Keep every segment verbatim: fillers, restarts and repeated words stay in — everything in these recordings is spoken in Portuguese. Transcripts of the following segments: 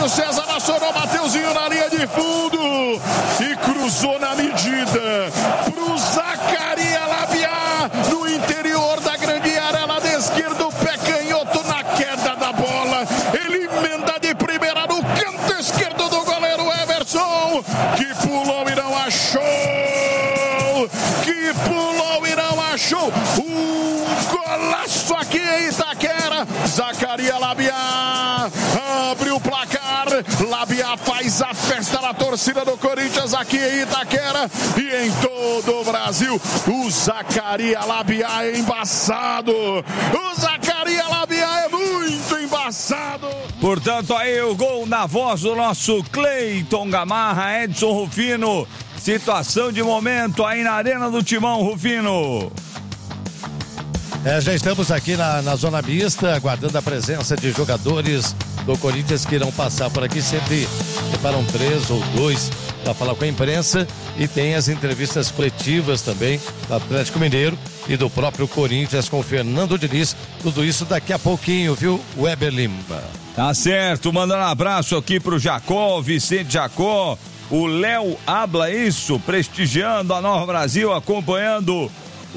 Júlio César acionou Mateuzinho na linha de fundo e cruzou na medida pro Zacaria Labiá no interior da grande área, lá da esquerda, o pé canhoto na queda da bola. Ele emenda de primeira no canto esquerdo do goleiro Everson, que pulou e não achou. Que pulou e não achou. Um golaço aqui em Itaquera. Zacaria Labiá abre o placar. Labiá faz a festa na torcida do Corinthians aqui em Itaquera e em todo o Brasil. O Zacaria Labiá é embaçado. O Zacaria Labiá é muito embaçado. Portanto, aí o gol na voz do nosso Cleiton Gamarra, Edson Rufino. Situação de momento aí na Arena do Timão, Rufino. É, já estamos aqui na, na zona mista, aguardando a presença de jogadores do Corinthians que irão passar por aqui. Sempre separam três ou dois para falar com a imprensa, e tem as entrevistas coletivas também do Atlético Mineiro e do próprio Corinthians com o Fernando Diniz. Tudo isso daqui a pouquinho, viu, Weber Lima? Tá certo, mandando um abraço aqui pro Jacó, Vicente Jacó, o Léo Abla, isso, prestigiando a Nova Brasil, acompanhando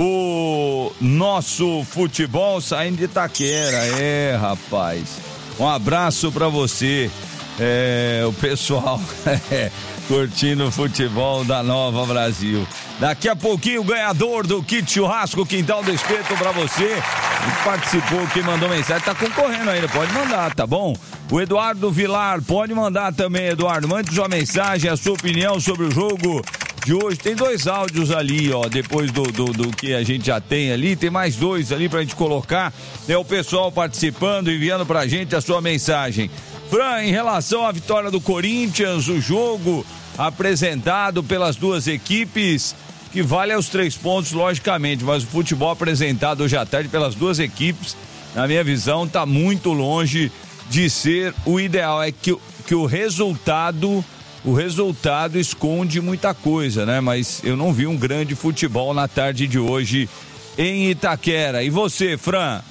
o nosso futebol saindo de Itaquera. É, rapaz, um abraço pra você, é, o pessoal é, curtindo o futebol da Nova Brasil. Daqui a pouquinho o ganhador do kit churrasco Quintal do Espeto pra você, que participou, que mandou mensagem, tá concorrendo ainda, pode mandar, tá bom? O Eduardo Vilar, pode mandar também, Eduardo, mande sua mensagem, a sua opinião sobre o jogo de hoje. Tem dois áudios ali, ó, depois do, do, do que a gente já tem ali, tem mais dois ali pra gente colocar, é o pessoal participando, enviando pra gente a sua mensagem. Fran, em relação à vitória do Corinthians, o jogo apresentado pelas duas equipes, que vale aos três pontos, logicamente, mas o futebol apresentado hoje à tarde pelas duas equipes, na minha visão, tá muito longe de ser o ideal. É que, que o resultado, o resultado esconde muita coisa, né? Mas eu não vi um grande futebol na tarde de hoje em Itaquera. E você, Fran?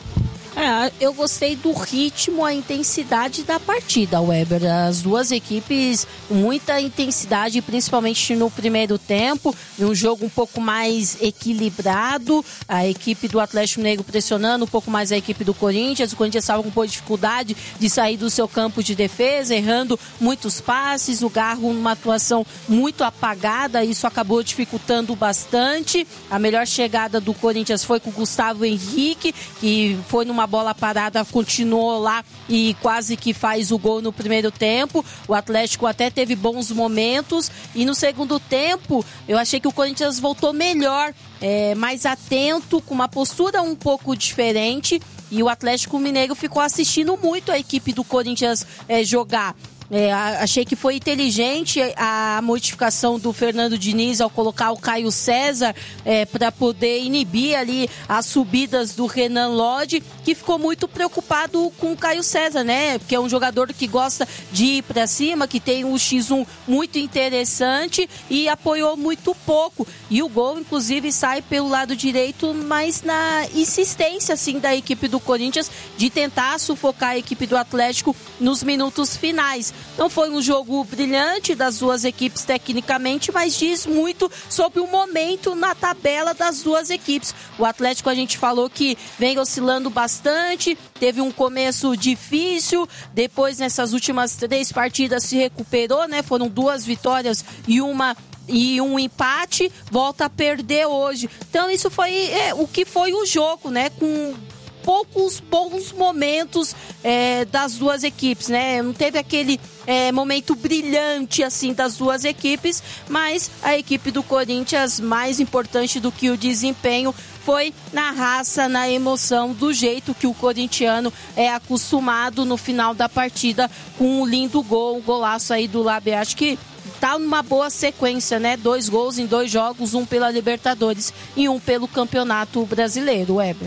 É, eu gostei do ritmo, a intensidade da partida, Weber. As duas equipes, muita intensidade, principalmente no primeiro tempo, um jogo um pouco mais equilibrado, a equipe do Atlético Mineiro pressionando um pouco mais a equipe do Corinthians. O Corinthians estava com um pouco de dificuldade de sair do seu campo de defesa, errando muitos passes, o Garro numa atuação muito apagada, isso acabou dificultando bastante. A melhor chegada do Corinthians foi com o Gustavo Henrique, que foi numa bola parada, continuou lá e quase que faz o gol no primeiro tempo. O Atlético até teve bons momentos e no segundo tempo eu achei que o Corinthians voltou melhor, é, mais atento, com uma postura um pouco diferente, e o Atlético Mineiro ficou assistindo muito a equipe do Corinthians é, jogar. É, achei que foi inteligente a modificação do Fernando Diniz ao colocar o Caio César é, para poder inibir ali as subidas do Renan Lodge, que ficou muito preocupado com o Caio César, né? Porque é um jogador que gosta de ir para cima, que tem um xis um muito interessante e apoiou muito pouco. E o gol, inclusive, sai pelo lado direito, mas na insistência, assim, da equipe do Corinthians de tentar sufocar a equipe do Atlético nos minutos finais. Não foi um jogo brilhante das duas equipes tecnicamente, mas diz muito sobre o momento na tabela das duas equipes. O Atlético, a gente falou que vem oscilando bastante, teve um começo difícil, depois nessas últimas três partidas se recuperou, né? Foram duas vitórias e uma e um empate, volta a perder hoje. Então isso foi é, o que foi o jogo, né? Com poucos bons momentos é, das duas equipes, né? Não teve aquele é, momento brilhante assim das duas equipes, mas a equipe do Corinthians, mais importante do que o desempenho, foi na raça, na emoção, do jeito que o corintiano é acostumado no final da partida, com um lindo gol, um golaço aí do Labiá. Acho que tá numa boa sequência, né? Dois gols em dois jogos, um pela Libertadores e um pelo Campeonato Brasileiro, Weber.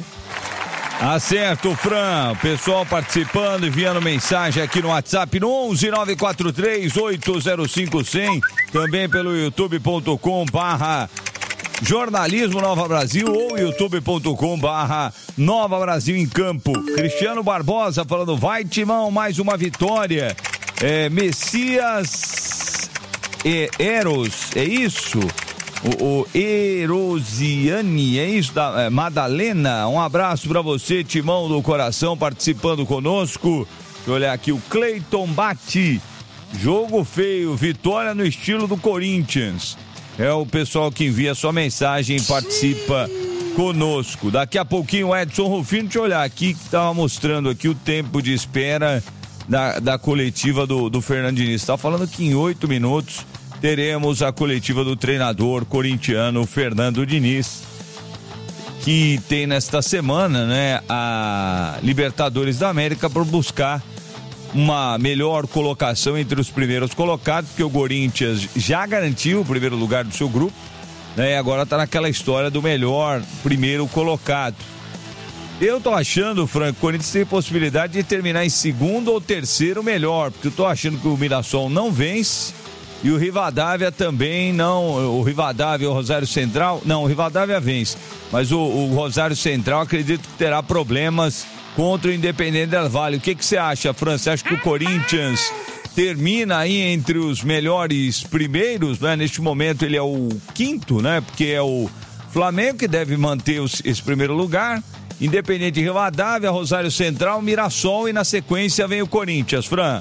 Acerto, Fran. Pessoal participando, enviando mensagem aqui no WhatsApp no onze nove quatro três oito zero cinco cem, também pelo youtube ponto com barra Jornalismo Nova Brasil ou youtube ponto com barra Nova Brasil em Campo. Cristiano Barbosa falando, vai Timão, mais uma vitória. é, Messias é, Eros, é isso? O, o Erosiane, é isso? Da, é, Madalena, um abraço pra você, Timão do Coração, participando conosco. Deixa eu olhar aqui, o Cleiton Bati. Jogo feio, vitória no estilo do Corinthians. É o pessoal que envia sua mensagem e participa conosco. Daqui a pouquinho o Edson Rufino, deixa eu olhar aqui, que estava mostrando aqui o tempo de espera da, da coletiva do, do Fernando Diniz. Está falando que em oito minutos teremos a coletiva do treinador corintiano Fernando Diniz, que tem nesta semana, né, a Libertadores da América para buscar uma melhor colocação entre os primeiros colocados, porque o Corinthians já garantiu o primeiro lugar do seu grupo, né, e agora está naquela história do melhor primeiro colocado. Eu tô achando, Franco, o Corinthians tem possibilidade de terminar em segundo ou terceiro melhor, porque eu tô achando que o Mirassol não vence e o Rivadavia também não. O Rivadavia e o Rosário Central, não, o Rivadavia vence, mas o, o Rosário Central acredito que terá problemas contra o Independente del Valle. O que que você acha, Fran? Você acha que o Corinthians termina aí entre os melhores primeiros, né? Neste momento ele é o quinto, né? Porque é o Flamengo que deve manter os, esse primeiro lugar, Independente Rivadavia, Rosário Central, Mirassol e na sequência vem o Corinthians, Fran.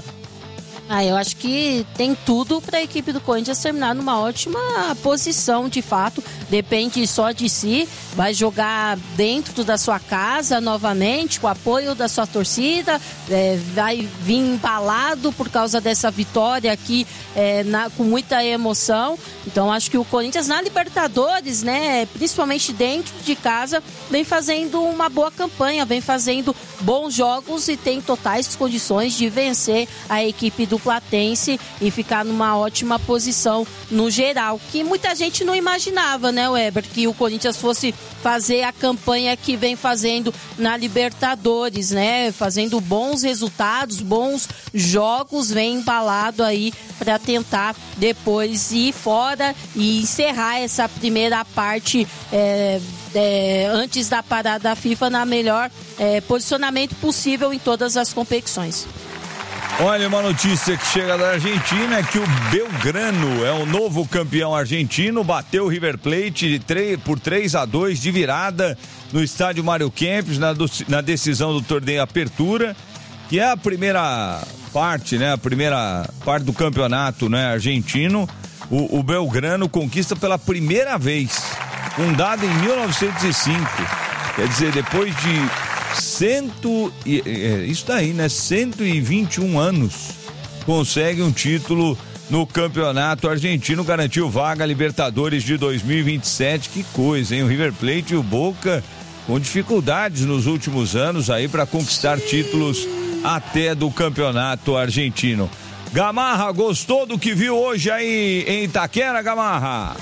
Ah, eu acho que tem tudo para a equipe do Corinthians terminar numa ótima posição, de fato. Depende só de si. Vai jogar dentro da sua casa novamente, com o apoio da sua torcida. É, vai vir embalado por causa dessa vitória aqui, é, na, com muita emoção. Então, acho que o Corinthians na Libertadores, né, principalmente dentro de casa, vem fazendo uma boa campanha, vem fazendo bons jogos e tem totais condições de vencer a equipe do Platense e ficar numa ótima posição no geral, que muita gente não imaginava, né, Weber, que o Corinthians fosse fazer a campanha que vem fazendo na Libertadores, né, fazendo bons resultados, bons jogos, vem embalado aí para tentar depois ir fora e encerrar essa primeira parte é, é, antes da parada da FIFA na melhor é, posicionamento possível em todas as competições. Olha, uma notícia que chega da Argentina é que o Belgrano é o novo campeão argentino, bateu o River Plate de três, por três a dois de virada no estádio Mário Kempes na, do, na decisão do torneio Apertura, que é a primeira parte, né, a primeira parte do campeonato, né, argentino. O, o Belgrano conquista pela primeira vez, fundado em mil novecentos e cinco, quer dizer, depois de Cento, isso daí, né? cento e vinte e um anos, consegue um título no campeonato argentino, garantiu vaga Libertadores de dois mil e vinte e sete. Que coisa, hein? O River Plate e o Boca com dificuldades nos últimos anos aí para conquistar títulos até do campeonato argentino. Gamarra, gostou do que viu hoje aí em Itaquera, Gamarra?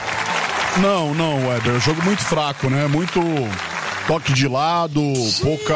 Não, não, Weber, jogo muito fraco, né? Muito toque de lado, pouca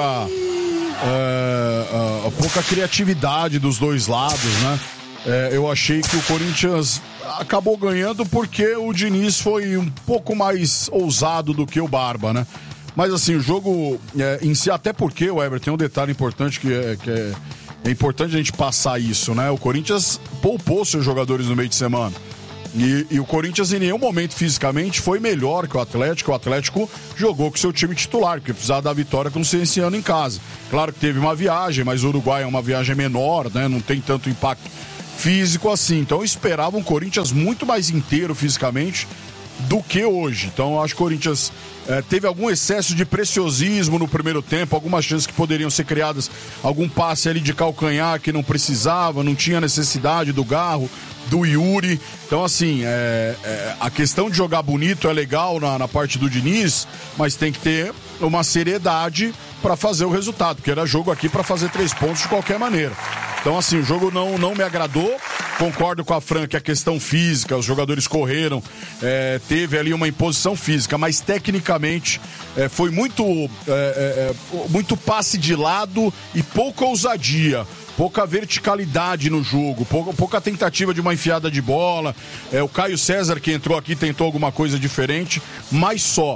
é, uh, pouca criatividade dos dois lados, né? É, eu achei que o Corinthians acabou ganhando porque o Diniz foi um pouco mais ousado do que o Barba, né? Mas assim, o jogo é, em si, até porque, Weber, tem um detalhe importante que, é, que é, é importante a gente passar isso, né? O Corinthians poupou seus jogadores no meio de semana. E, e o Corinthians em nenhum momento fisicamente foi melhor que o Atlético. O Atlético jogou com seu time titular, porque precisava da vitória com o Cienciano em casa. Claro que teve uma viagem, mas o Uruguai é uma viagem menor, né? Não tem tanto impacto físico assim. Então eu esperava um Corinthians muito mais inteiro fisicamente do que hoje. Então eu acho que o Corinthians eh, teve algum excesso de preciosismo no primeiro tempo, algumas chances que poderiam ser criadas, algum passe ali de calcanhar que não precisava, não tinha necessidade do Garro, do Yuri. Então assim, é, é, a questão de jogar bonito é legal na, na parte do Diniz, mas tem que ter uma seriedade para fazer o resultado, porque era jogo aqui para fazer três pontos de qualquer maneira. Então assim, o jogo não, não me agradou. Concordo com a Fran que a questão física, os jogadores correram, é, teve ali uma imposição física, mas tecnicamente é, foi muito, é, é, muito passe de lado e pouca ousadia. Pouca verticalidade no jogo, pouca, pouca tentativa de uma enfiada de bola. É, o Caio César, que entrou aqui, tentou alguma coisa diferente, mas só.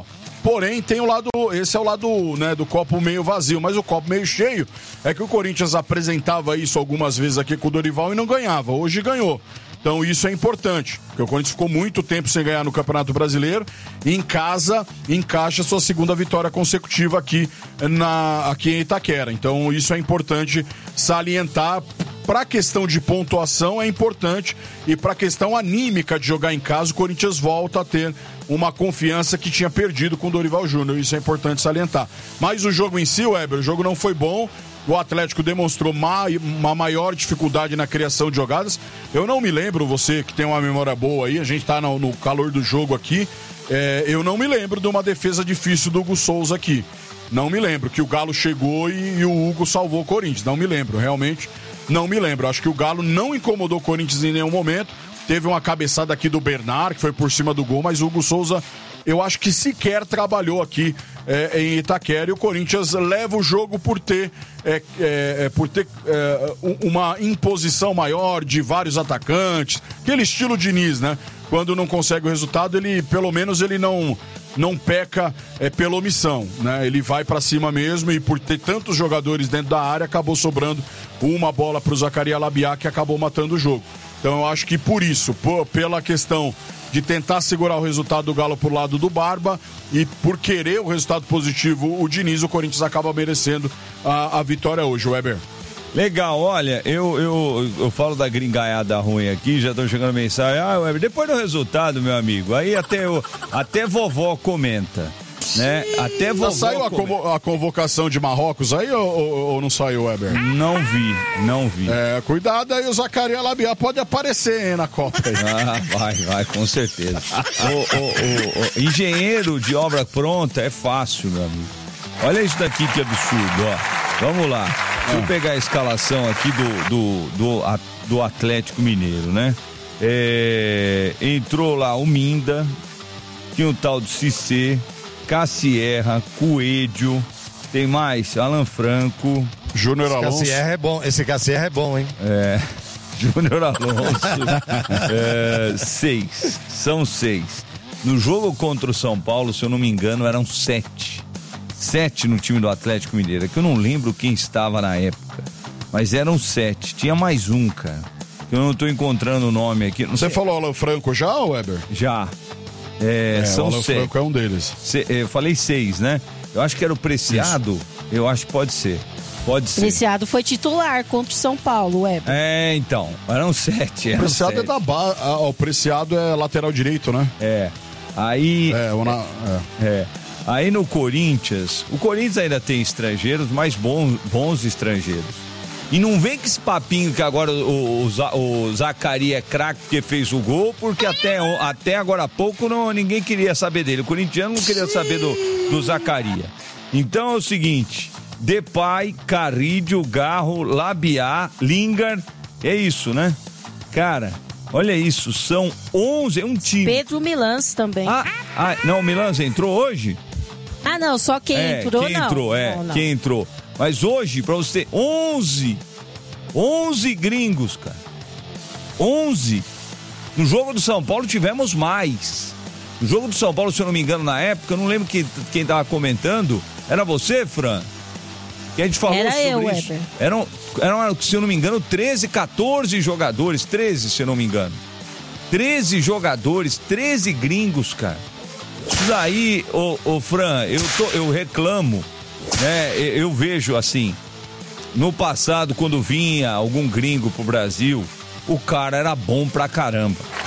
porém tem o lado, esse é o lado, né, do copo meio vazio, mas o copo meio cheio é que o Corinthians apresentava isso algumas vezes aqui com o Dorival e não ganhava, hoje ganhou. Então isso é importante, porque o Corinthians ficou muito tempo sem ganhar no Campeonato Brasileiro e em casa encaixa sua segunda vitória consecutiva aqui, na, aqui em Itaquera. Então isso é importante salientar. Para a questão de pontuação é importante e para a questão anímica de jogar em casa, o Corinthians volta a ter uma confiança que tinha perdido com o Dorival Júnior. Isso é importante salientar. Mas o jogo em si, Weber, o jogo não foi bom. O Atlético demonstrou uma maior dificuldade na criação de jogadas. Eu não me lembro, você que tem uma memória boa aí, a gente está no, no calor do jogo aqui, é, eu não me lembro de uma defesa difícil do Hugo Souza aqui. Não me lembro que o Galo chegou e, e o Hugo salvou o Corinthians. Não me lembro, realmente não me lembro. Acho que o Galo não incomodou o Corinthians em nenhum momento. Teve uma cabeçada aqui do Bernard, que foi por cima do gol, mas o Hugo Souza, eu acho que sequer trabalhou aqui é, em Itaquera, e o Corinthians leva o jogo por ter, é, é, por ter é, uma imposição maior de vários atacantes, aquele estilo Diniz, né? Quando não consegue o resultado, ele, pelo menos, ele não, não peca é, pela omissão, né? Ele vai pra cima mesmo, e por ter tantos jogadores dentro da área, acabou sobrando uma bola pro Zacarias Labiá, que acabou matando o jogo. Então eu acho que por isso, por, pela questão de tentar segurar o resultado do Galo pro lado do Barba e por querer o resultado positivo, o Diniz, o Corinthians acaba merecendo a, a vitória hoje, Weber. Legal, olha, eu, eu, eu falo da gringaiada ruim aqui, já estão chegando mensagem, ah, Weber, depois do resultado, meu amigo, aí até, eu, até vovó comenta. Né? Até vovó. Já saiu a, convo- a convocação de Marrocos aí ou, ou, ou não saiu, Weber? Não vi, não vi. É, cuidado aí, o Zacarias Labiá pode aparecer, hein, na Copa aí. Ah, vai, vai, com certeza. o, o, o, o engenheiro de obra pronta é fácil, meu amigo. Olha isso daqui que absurdo, ó. Vamos lá. Deixa eu pegar a escalação aqui do, do, do, do Atlético Mineiro, né? É, entrou lá o Minda, tinha o tal do Cissé, Cassierra, Coelho, tem mais, Alan Franco, Júnior Alonso. Cassierra é bom, esse Cassierra é bom, hein? É, Júnior Alonso, é, seis, são seis. No jogo contra o São Paulo, se eu não me engano, eram sete. Sete no time do Atlético Mineiro, que eu não lembro quem estava na época, mas eram sete, tinha mais um, cara, que eu não tô encontrando o nome aqui. Não Você sei. falou Alan Franco já, Weber? Já. É, é, são o Alan seis. Franco é um deles. Se, eu falei seis, né? Eu acho que era o Preciado. Isso. Eu acho que pode ser. Pode ser. Preciado foi titular contra o São Paulo, Weber. É, então. Eram sete. Eram o Preciado sete. é da base. Ah, o Preciado é lateral direito, né? É. Aí. É, o na, é. é. Aí no Corinthians, o Corinthians ainda tem estrangeiros, mas bons, bons estrangeiros. E não vem com esse papinho que agora o, o, o Zacarias é craque porque fez o gol, porque até, até agora há pouco não, ninguém queria saber dele. O corintiano não queria saber do, do Zacarias. Então é o seguinte: Depay, Carrídio, Garro, Labiá, Lingard, é isso, né? Cara, olha isso, são onze, é um time. Pedro Milans também. Ah, ah não, o Milans entrou hoje? Ah, não, só quem é, entrou, quem não. entrou, é, não, não. quem entrou. Mas hoje, pra você ter onze, onze gringos, cara. onze. No jogo do São Paulo tivemos mais. No jogo do São Paulo, se eu não me engano, na época, eu não lembro que, quem tava comentando. Era você, Fran? Que a gente falou Era sobre eu, isso. Weber. Eram, eram, se eu não me engano, treze, quatorze jogadores. treze, se eu não me engano. treze jogadores, treze gringos, cara. Isso daí, ô, ô Fran, eu, tô, eu reclamo, né? Eu, eu vejo assim, no passado, quando vinha algum gringo pro Brasil, o cara era bom pra caramba.